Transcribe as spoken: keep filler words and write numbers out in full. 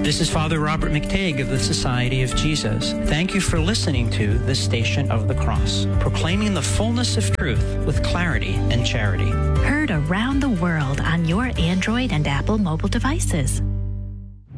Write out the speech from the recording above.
This is Father Robert McTague of the Society of Jesus. Thank you for listening to The Station of the Cross, proclaiming the fullness of truth with clarity and charity. Heard around the world on your Android and Apple mobile devices.